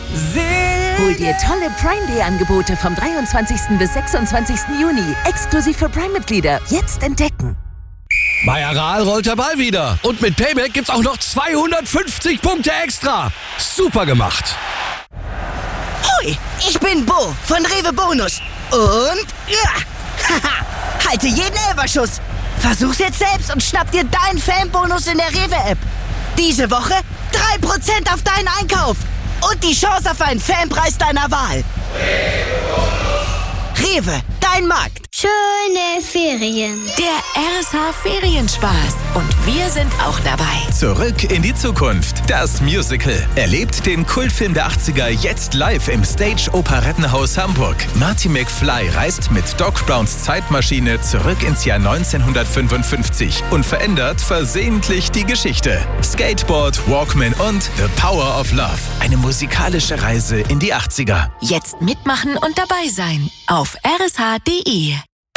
Hol dir tolle Prime Day Angebote vom 23. bis 26. Juni. Exklusiv für Prime-Mitglieder. Jetzt entdecken. Bei Aral rollt der Ball wieder. Und mit Payback gibt's auch noch 250 Punkte extra. Super gemacht. Hoi, ich bin Bo von Rewe Bonus. Und halte jeden Elferschuss. Versuch's jetzt selbst und schnapp dir deinen Fanbonus in der Rewe-App. Diese Woche 3% auf deinen Einkauf. Und die Chance auf einen Fanpreis deiner Wahl. Rewe, dein Markt. Schöne Ferien. Der RSH Ferienspaß. Und wir sind auch dabei. Zurück in die Zukunft. Das Musical. Erlebt den Kultfilm der 80er jetzt live im Stage Operettenhaus Hamburg. Marty McFly reist mit Doc Browns Zeitmaschine zurück ins Jahr 1955 und verändert versehentlich die Geschichte. Skateboard, Walkman und The Power of Love. Eine musikalische Reise in die 80er. Jetzt mitmachen und dabei sein. Auf rsh.de.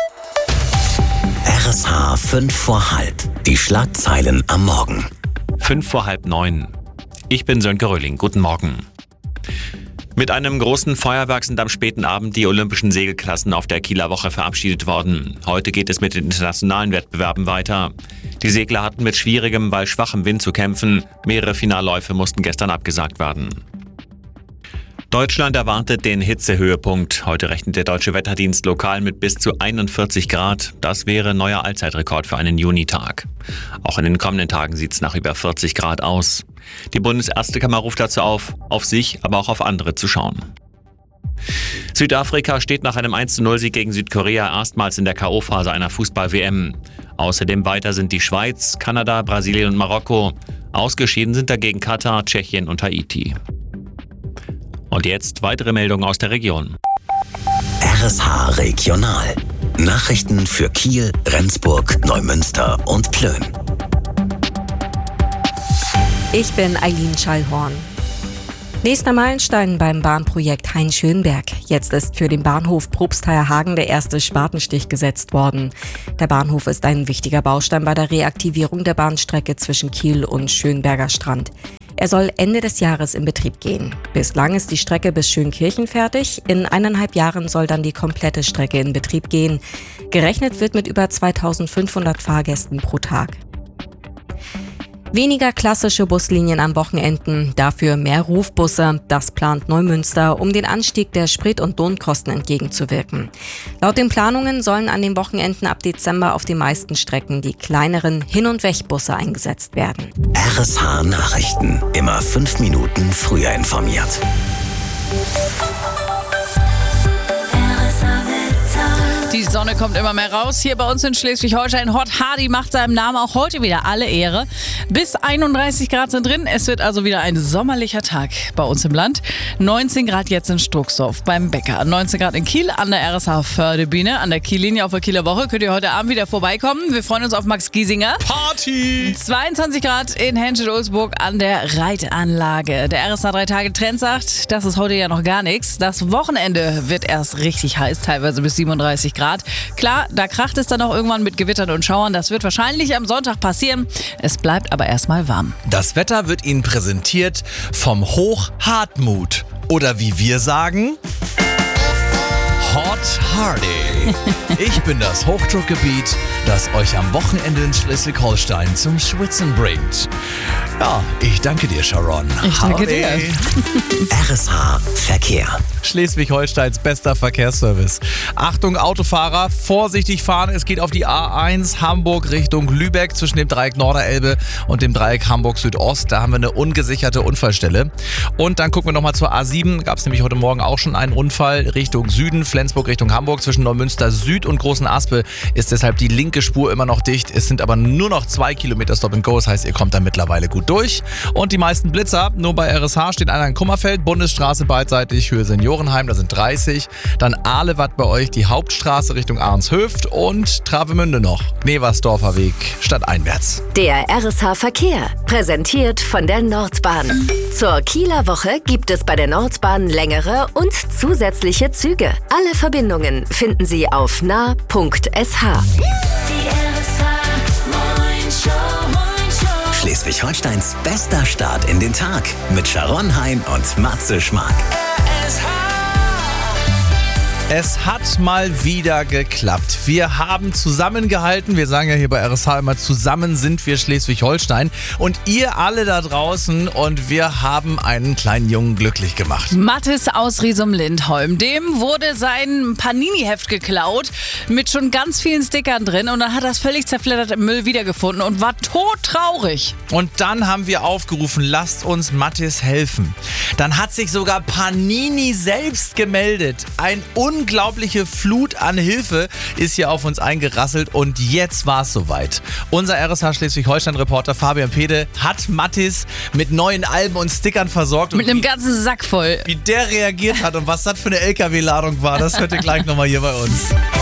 RSH 5 vor halb. Die Schlagzeilen am Morgen. 8:05. Ich bin Sönke Röhling. Guten Morgen. Mit einem großen Feuerwerk sind am späten Abend die olympischen Segelklassen auf der Kieler Woche verabschiedet worden. Heute geht es mit den internationalen Wettbewerben weiter. Die Segler hatten mit schwierigem, weil schwachem Wind zu kämpfen. Mehrere Finalläufe mussten gestern abgesagt werden. Deutschland erwartet den Hitzehöhepunkt. Heute rechnet der Deutsche Wetterdienst lokal mit bis zu 41 Grad. Das wäre neuer Allzeitrekord für einen Junitag. Auch in den kommenden Tagen sieht es nach über 40 Grad aus. Die Bundesärztekammer ruft dazu auf sich, aber auch auf andere zu schauen. Südafrika steht nach einem 1:0-Sieg gegen Südkorea erstmals in der K.O.-Phase einer Fußball-WM. Außerdem weiter sind die Schweiz, Kanada, Brasilien und Marokko. Ausgeschieden sind dagegen Katar, Tschechien und Haiti. Und jetzt weitere Meldungen aus der Region. RSH Regional. Nachrichten für Kiel, Rendsburg, Neumünster und Plön. Ich bin Eileen Schallhorn. Nächster Meilenstein beim Bahnprojekt Hain-Schönberg. Jetzt ist für den Bahnhof Probstheierhagen der erste Spatenstich gesetzt worden. Der Bahnhof ist ein wichtiger Baustein bei der Reaktivierung der Bahnstrecke zwischen Kiel und Schönberger Strand. Er soll Ende des Jahres in Betrieb gehen. Bislang ist die Strecke bis Schönkirchen fertig. In 1,5 Jahren soll dann die komplette Strecke in Betrieb gehen. Gerechnet wird mit über 2500 Fahrgästen pro Tag. Weniger klassische Buslinien am Wochenenden, dafür mehr Rufbusse. Das plant Neumünster, um den Anstieg der Sprit- und Lohnkosten entgegenzuwirken. Laut den Planungen sollen an den Wochenenden ab Dezember auf den meisten Strecken die kleineren Hin- und Wegbusse eingesetzt werden. RSH Nachrichten. Immer 5 Minuten früher informiert. Die Sonne kommt immer mehr raus. Hier bei uns in Schleswig-Holstein. Hot Hardy macht seinem Namen auch heute wieder alle Ehre. Bis 31 Grad sind drin. Es wird also wieder ein sommerlicher Tag bei uns im Land. 19 Grad jetzt in Struxdorf beim Bäcker. 19 Grad in Kiel an der RSH Fördebühne. An der Kiellinie auf der Kieler Woche könnt ihr heute Abend wieder vorbeikommen. Wir freuen uns auf Max Giesinger. Party! 22 Grad in Henschel-Ulzburg an der Reitanlage. Der RSH 3-Tage-Trend sagt, das ist heute ja noch gar nichts. Das Wochenende wird erst richtig heiß, teilweise bis 37 Grad. Klar, da kracht es dann auch irgendwann mit Gewittern und Schauern. Das wird wahrscheinlich am Sonntag passieren. Es bleibt aber erstmal warm. Das Wetter wird Ihnen präsentiert vom Hoch Hartmut. Oder wie wir sagen, Hot Hardy. Ich bin das Hochdruckgebiet, das euch am Wochenende in Schleswig-Holstein zum Schwitzen bringt. Ja, ich danke dir, Sharon. Ich danke dir. RSH Verkehr. Schleswig-Holsteins bester Verkehrsservice. Achtung Autofahrer, vorsichtig fahren. Es geht auf die A1 Hamburg Richtung Lübeck zwischen dem Dreieck Norderelbe und dem Dreieck Hamburg Südost. Da haben wir eine ungesicherte Unfallstelle. Und dann gucken wir nochmal zur A7. Gab es nämlich heute Morgen auch schon einen Unfall Richtung Süden, Flensburg Richtung Hamburg. Zwischen Neumünster Süd und Großen Aspe ist deshalb die linke Spur immer noch dicht. Es sind aber nur noch 2 Kilometer Stop and Go. Das heißt, ihr kommt da mittlerweile gut durch. Und die meisten Blitzer, nur bei RSH steht einer in Kummerfeld, Bundesstraße beidseitig, Höhe Seniorenheim, da sind 30. Dann Ahlewatt bei euch, die Hauptstraße Richtung Arnshöft und Travemünde noch. Gneversdorfer Weg stadteinwärts. Der RSH Verkehr, präsentiert von der Nordbahn. Zur Kieler Woche gibt es bei der Nordbahn längere und zusätzliche Züge. Alle Verbindungen finden Sie auf nah.sh. Schleswig-Holsteins bester Start in den Tag mit Sharon Hein und Matze Schmark. Es hat mal wieder geklappt. Wir haben zusammengehalten. Wir sagen ja hier bei RSH immer, zusammen sind wir Schleswig-Holstein. Und ihr alle da draußen. Und wir haben einen kleinen Jungen glücklich gemacht. Mathis aus Riesum-Lindholm. Dem wurde sein Panini-Heft geklaut mit schon ganz vielen Stickern drin. Und dann hat er es völlig zerfleddert im Müll wiedergefunden und war todtraurig. Und dann haben wir aufgerufen, lasst uns Mathis helfen. Dann hat sich sogar Panini selbst gemeldet. Ein unglaubliche Flut an Hilfe ist hier auf uns eingerasselt und jetzt war es soweit. Unser RSH Schleswig-Holstein-Reporter Fabian Pede hat Mathis mit neuen Alben und Stickern versorgt. Mit einem ganzen Sack voll. Wie der reagiert hat und was das für eine LKW-Ladung war, das hört ihr gleich nochmal hier bei uns.